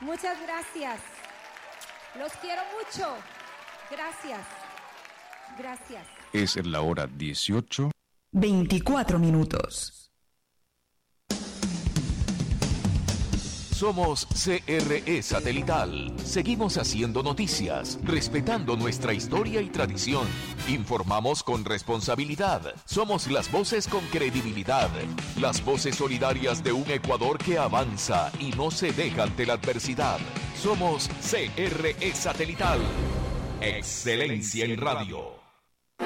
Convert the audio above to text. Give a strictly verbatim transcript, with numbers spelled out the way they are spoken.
Muchas gracias. Los quiero mucho. Gracias. Gracias. Es la hora dieciocho. veinticuatro minutos. Somos C R E Satelital. Seguimos haciendo noticias, respetando nuestra historia y tradición. Informamos con responsabilidad. Somos las voces con credibilidad. Las voces solidarias de un Ecuador que avanza y no se deja ante la adversidad. Somos C R E Satelital. Excelencia en radio.